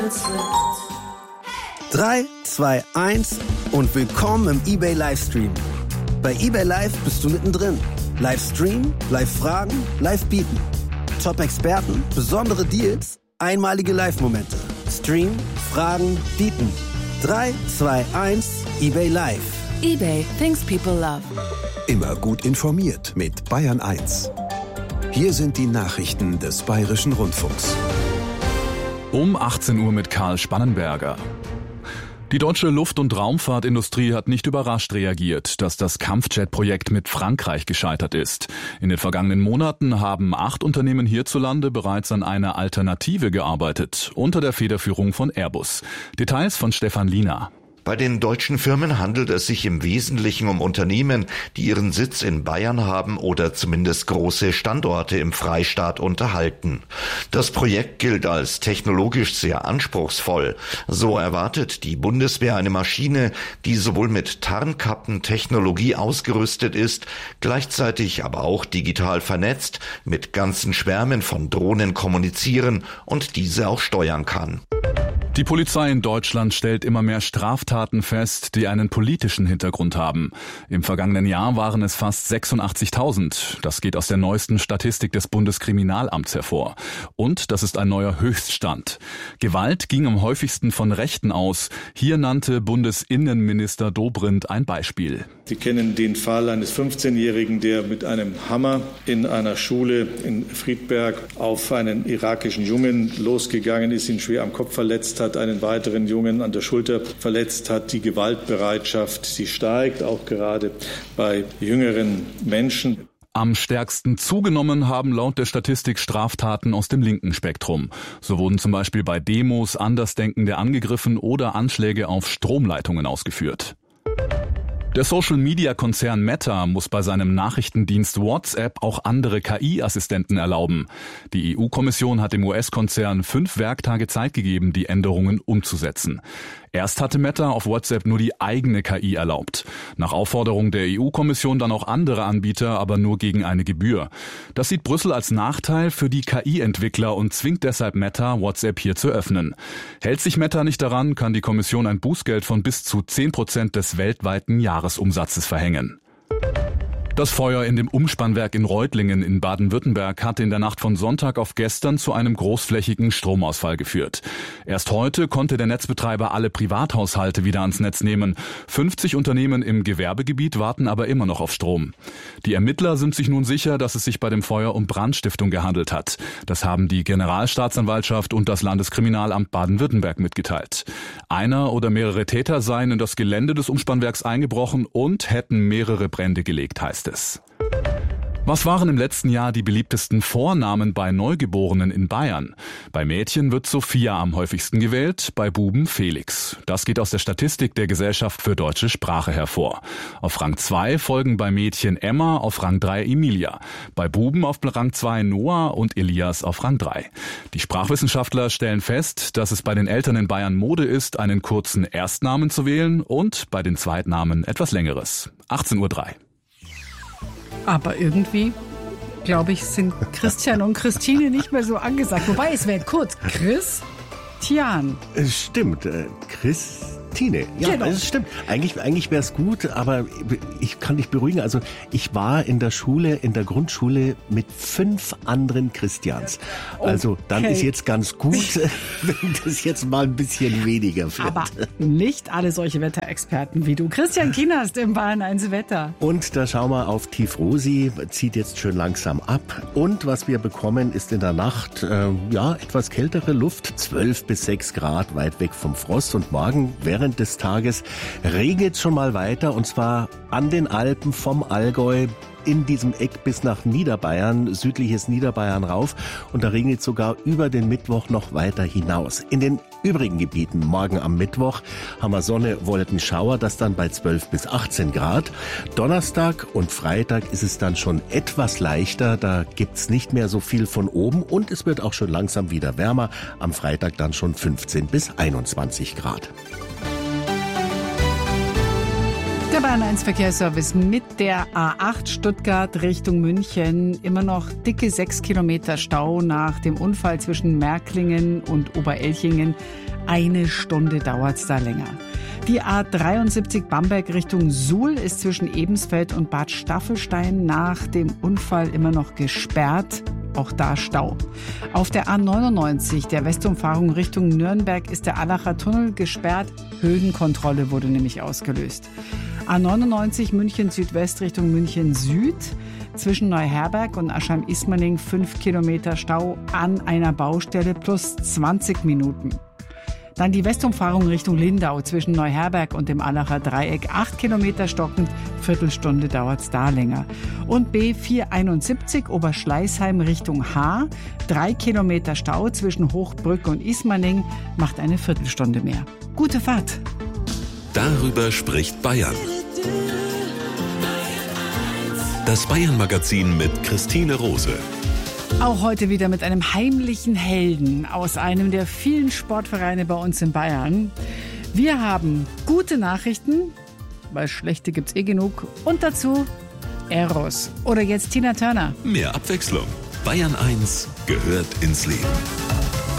3, 2, 1 und willkommen im eBay Livestream. Bei eBay Live bist du mittendrin. Livestream, Live-Fragen, Live-Bieten. Top-Experten, besondere Deals, einmalige Live-Momente. Stream, Fragen, Bieten. 3, 2, 1, eBay Live. eBay, things people love. Immer gut informiert mit Bayern 1. Hier sind die Nachrichten des Bayerischen Rundfunks. Um 18 Uhr mit Karl Spannenberger. Die deutsche Luft- und Raumfahrtindustrie hat nicht überrascht reagiert, dass das Kampfjet-Projekt mit Frankreich gescheitert ist. In den vergangenen Monaten haben 8 Unternehmen hierzulande bereits an einer Alternative gearbeitet, unter der Federführung von Airbus. Details von Stefan Liener. Bei den deutschen Firmen handelt es sich im Wesentlichen um Unternehmen, die ihren Sitz in Bayern haben oder zumindest große Standorte im Freistaat unterhalten. Das Projekt gilt als technologisch sehr anspruchsvoll. So erwartet die Bundeswehr eine Maschine, die sowohl mit Tarnkappentechnologie ausgerüstet ist, gleichzeitig aber auch digital vernetzt, mit ganzen Schwärmen von Drohnen kommunizieren und diese auch steuern kann. Die Polizei in Deutschland stellt immer mehr Straftaten fest, die einen politischen Hintergrund haben. Im vergangenen Jahr waren es fast 86.000. Das geht aus der neuesten Statistik des Bundeskriminalamts hervor. Und das ist ein neuer Höchststand. Gewalt ging am häufigsten von Rechten aus. Hier nannte Bundesinnenminister Dobrindt ein Beispiel. Sie kennen den Fall eines 15-Jährigen, der mit einem Hammer in einer Schule in Friedberg auf einen irakischen Jungen losgegangen ist, ihn schwer am Kopf verletzt hat, einen weiteren Jungen an der Schulter verletzt hat. Die Gewaltbereitschaft, sie steigt, auch gerade bei jüngeren Menschen. Am stärksten zugenommen haben laut der Statistik Straftaten aus dem linken Spektrum. So wurden zum Beispiel bei Demos Andersdenkende angegriffen oder Anschläge auf Stromleitungen ausgeführt. Der Social-Media-Konzern Meta muss bei seinem Nachrichtendienst WhatsApp auch andere KI-Assistenten erlauben. Die EU-Kommission hat dem US-Konzern 5 Werktage Zeit gegeben, die Änderungen umzusetzen. Erst hatte Meta auf WhatsApp nur die eigene KI erlaubt. Nach Aufforderung der EU-Kommission dann auch andere Anbieter, aber nur gegen eine Gebühr. Das sieht Brüssel als Nachteil für die KI-Entwickler und zwingt deshalb Meta, WhatsApp hier zu öffnen. Hält sich Meta nicht daran, kann die Kommission ein Bußgeld von bis zu 10% des weltweiten Jahresumsatzes verhängen. Das Feuer in dem Umspannwerk in Reutlingen in Baden-Württemberg hatte in der Nacht von Sonntag auf gestern zu einem großflächigen Stromausfall geführt. Erst heute konnte der Netzbetreiber alle Privathaushalte wieder ans Netz nehmen. 50 Unternehmen im Gewerbegebiet warten aber immer noch auf Strom. Die Ermittler sind sich nun sicher, dass es sich bei dem Feuer um Brandstiftung gehandelt hat. Das haben die Generalstaatsanwaltschaft und das Landeskriminalamt Baden-Württemberg mitgeteilt. Einer oder mehrere Täter seien in das Gelände des Umspannwerks eingebrochen und hätten mehrere Brände gelegt, heißt es. Was waren im letzten Jahr die beliebtesten Vornamen bei Neugeborenen in Bayern? Bei Mädchen wird Sophia am häufigsten gewählt, bei Buben Felix. Das geht aus der Statistik der Gesellschaft für deutsche Sprache hervor. Auf Rang 2 folgen bei Mädchen Emma, auf Rang 3 Emilia. Bei Buben auf Rang 2 Noah und Elias auf Rang 3. Die Sprachwissenschaftler stellen fest, dass es bei den Eltern in Bayern Mode ist, einen kurzen Erstnamen zu wählen und bei den Zweitnamen etwas längeres. 18:03 Uhr. Aber irgendwie, glaube ich, sind Christian und Christine nicht mehr so angesagt. Wobei, es wäre kurz Christian. Es stimmt, Christine. Ja, genau. Es stimmt. Eigentlich wäre es gut, aber ich kann dich beruhigen. Also ich war in der Schule, in der Grundschule mit 5 anderen Christians. Also dann ist jetzt ganz gut, wenn das jetzt mal ein bisschen weniger wird. Aber nicht alle solche Wetterexperten wie du. Christian Kienast im Bayern 1 Wetter. Und da schauen wir auf Tiefrosi, zieht jetzt schön langsam ab. Und was wir bekommen, ist in der Nacht etwas kältere Luft, 12 bis 6 Grad weit weg vom Frost. Und morgen während des Tages regnet es schon mal weiter, und zwar an den Alpen vom Allgäu in diesem Eck bis nach Niederbayern, südliches Niederbayern rauf, und da regnet es sogar über den Mittwoch noch weiter hinaus. In den übrigen Gebieten morgen am Mittwoch haben wir Sonne, Wolken, Schauer, das dann bei 12 bis 18 Grad. Donnerstag und Freitag ist es dann schon etwas leichter, da gibt's nicht mehr so viel von oben und es wird auch schon langsam wieder wärmer. Am Freitag dann schon 15 bis 21 Grad. Der Bayern 1 Verkehrsservice mit der A8 Stuttgart Richtung München. Immer noch dicke 6 Kilometer Stau nach dem Unfall zwischen Märklingen und Oberelchingen. 1 Stunde dauert es da länger. Die A73 Bamberg Richtung Suhl ist zwischen Ebensfeld und Bad Staffelstein nach dem Unfall immer noch gesperrt. Auch da Stau. Auf der A99, der Westumfahrung Richtung Nürnberg, ist der Allacher Tunnel gesperrt. Höhenkontrolle wurde nämlich ausgelöst. A99 München Südwest Richtung München Süd. Zwischen Neuherberg und Aschheim-Ismaning 5 Kilometer Stau an einer Baustelle plus 20 Minuten. Dann die Westumfahrung Richtung Lindau zwischen Neuherberg und dem Allacher Dreieck. 8 Kilometer stockend, Viertelstunde dauert es da länger. Und B471 Oberschleißheim Richtung Haar. 3 Kilometer Stau zwischen Hochbrück und Ismaning, macht eine Viertelstunde mehr. Gute Fahrt. Darüber spricht Bayern. Das Bayern-Magazin mit Christine Rose. Auch heute wieder mit einem heimlichen Helden aus einem der vielen Sportvereine bei uns in Bayern. Wir haben gute Nachrichten, weil schlechte gibt's genug. Und dazu Eros. Oder jetzt Tina Turner. Mehr Abwechslung. Bayern 1 gehört ins Leben.